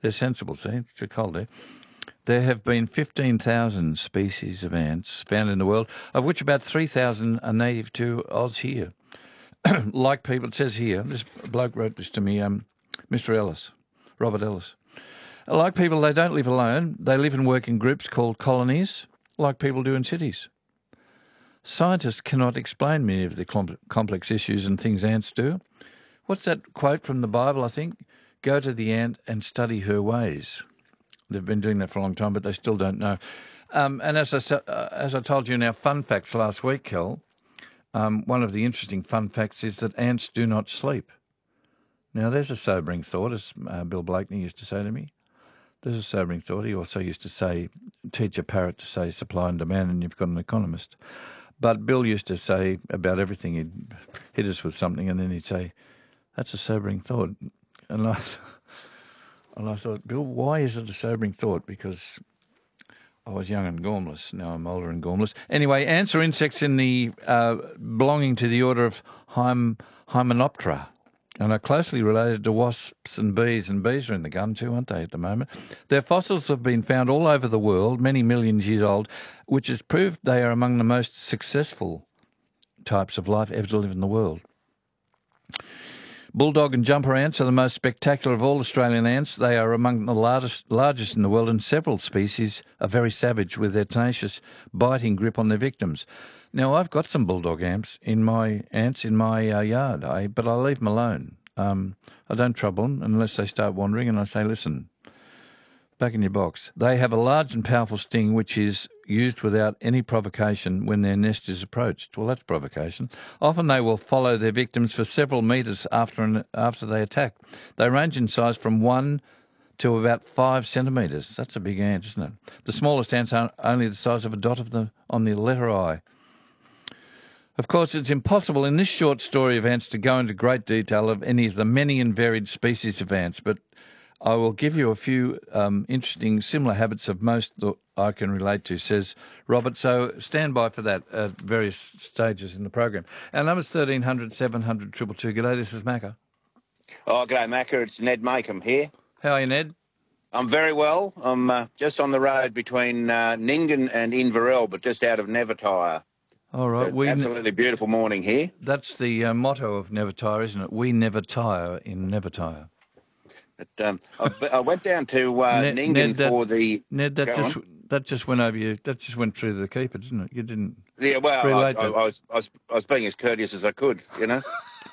They're sensible, see? It's too cold there. There have been 15,000 species of ants found in the world, of which about 3,000 are native to Oz here. Like people, it says here, this bloke wrote this to me, Mr. Ellis, Robert Ellis. Like people, they don't live alone. They live and work in groups called colonies, like people do in cities. Scientists cannot explain many of the complex issues and things ants do. What's that quote from the Bible, I think? Go to the ant and study her ways. They've been doing that for a long time, but they still don't know. And as I told you in our fun facts last week, Kel, one of the interesting fun facts is that ants do not sleep. Now, there's a sobering thought, as Bill Blakeney used to say to me. There's a sobering thought. He also used to say, teach a parrot to say supply and demand, and you've got an economist. But Bill used to say about everything, he'd hit us with something, and then he'd say, that's a sobering thought. And I thought, Bill, why is it a sobering thought? Because I was young and gormless. Now I'm older and gormless. Anyway, ants are insects in the belonging to the order of Hymenoptera, and are closely related to wasps and bees. And bees are in the gun too, aren't they, at the moment? Their fossils have been found all over the world, many millions years old, which has proved they are among the most successful types of life ever to live in the world. Bulldog and jumper ants are the most spectacular of all Australian ants. They are among the largest in the world, and several species are very savage with their tenacious, biting grip on their victims. Now, I've got some bulldog ants in my yard, but I leave them alone. I don't trouble them unless they start wandering, and I say, listen, back in your box. They have a large and powerful sting which is used without any provocation when their nest is approached. Well, that's provocation. Often they will follow their victims for several metres after they attack. They range in size from 1 to about 5 centimetres. That's a big ant, isn't it? The smallest ants are only the size of a dot on the letter I. Of course, it's impossible in this short story of ants to go into great detail of any of the many and varied species of ants, but I will give you a few interesting similar habits of most that I can relate to, says Robert. So stand by for that at various stages in the program. Our number's 1300 700 222. G'day, this is Macca. Oh, g'day, Macca. It's Ned Makem here. How are you, Ned? I'm very well. I'm just on the road between Nyngan and Inverell, but just out of Nevertire. All right. So absolutely beautiful morning here. That's the motto of Nevertire, isn't it? We never tire in Nevertire. But, I went down to Nyngan for the... Ned, that just went over you. That just went through the keeper, didn't it? You didn't... Yeah, well, I was being as courteous as I could, you know.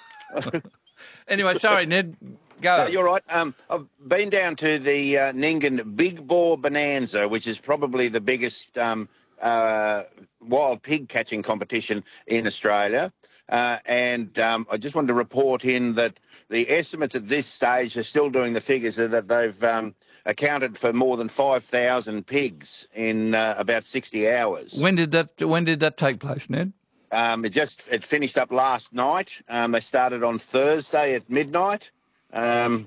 Anyway, sorry, Ned. Go. No, you're right. I've been down to the Nyngan Big Boar Bonanza, which is probably the biggest wild pig catching competition in Australia. And I just wanted to report in that the estimates at this stage are still doing the figures that they've accounted for more than 5,000 pigs in about 60 hours. When did that take place, Ned? It finished up last night. They started on Thursday at midnight. And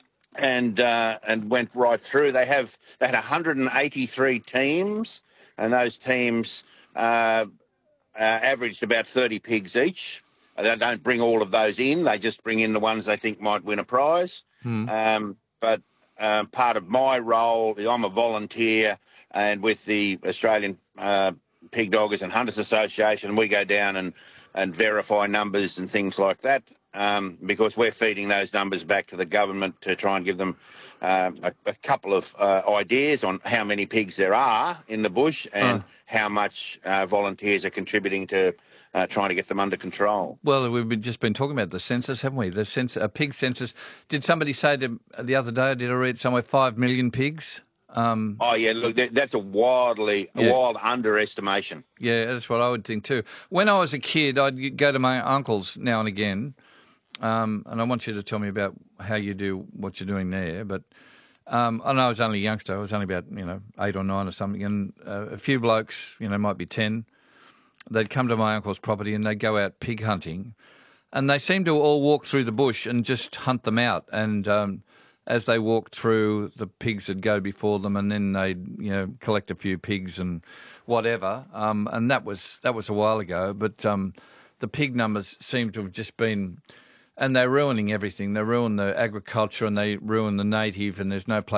went right through. They had 183 teams, and those teams averaged about 30 pigs each. They don't bring all of those in. They just bring in the ones they think might win a prize. But part of my role is I'm a volunteer, and with the Australian Pig Doggers and Hunters Association, we go down and verify numbers and things like that. Because we're feeding those numbers back to the government to try and give them a couple of ideas on how many pigs there are in the bush and how much volunteers are contributing to trying to get them under control. Well, we've just been talking about the census, haven't we? The pig census. Did somebody say the other day, did I read somewhere, 5 million pigs? Oh, yeah, look, that's a wild underestimation. Yeah, that's what I would think too. When I was a kid, I'd go to my uncle's now and again, and I want you to tell me about how you do what you're doing there. But I know I was only a youngster. I was only about 8 or 9 or something, and a few blokes, might be 10. They'd come to my uncle's property and they'd go out pig hunting, and they seemed to all walk through the bush and just hunt them out. And as they walked through, the pigs would go before them, and then they'd collect a few pigs and whatever. And that was a while ago, but the pig numbers seem to have just been. And they're ruining everything. They ruin the agriculture and they ruin the native, and there's no place